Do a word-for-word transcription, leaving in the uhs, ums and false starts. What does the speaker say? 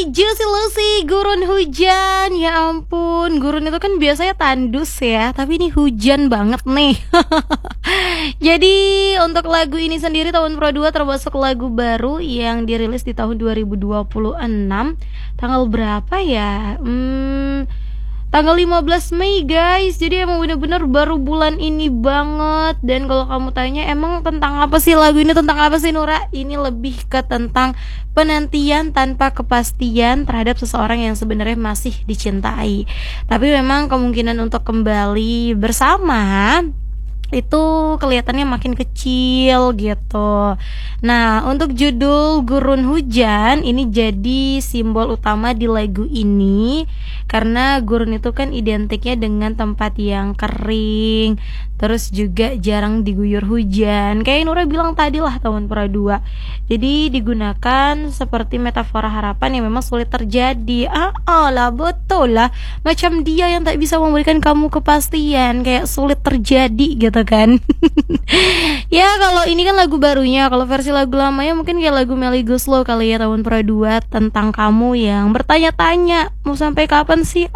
Juicy Lucy, Gurun Hujan. Ya ampun, gurun itu kan biasanya tandus ya, tapi ini hujan banget nih. Jadi untuk lagu ini sendiri tahun Pro dua termasuk lagu baru yang dirilis di tahun dua ribu dua puluh enam. Tanggal berapa ya? Hmm, tanggal lima belas Mei guys. Jadi emang bener-bener baru bulan ini banget. Dan kalau kamu tanya emang tentang apa sih lagu ini, tentang apa sih Nura? Ini lebih ke tentang penantian tanpa kepastian terhadap seseorang yang sebenarnya masih dicintai, tapi memang kemungkinan untuk kembali bersama itu kelihatannya makin kecil gitu. Nah, untuk judul Gurun Hujan ini jadi simbol utama di lagu ini, karena gurun itu kan identiknya dengan tempat yang kering, terus juga jarang diguyur hujan. Kayak Nura bilang tadi lah tahun Pro dua. Jadi digunakan seperti metafora harapan yang memang sulit terjadi. Ah, ah lah betul lah. Macam dia yang tak bisa memberikan kamu kepastian, kayak sulit terjadi gitu kan. Ya kalau ini kan lagu barunya, kalau versi lagu lamanya mungkin kayak lagu Melly Goeslaw kali ya tahun Pro dua, tentang kamu yang bertanya-tanya mau sampai kapan sih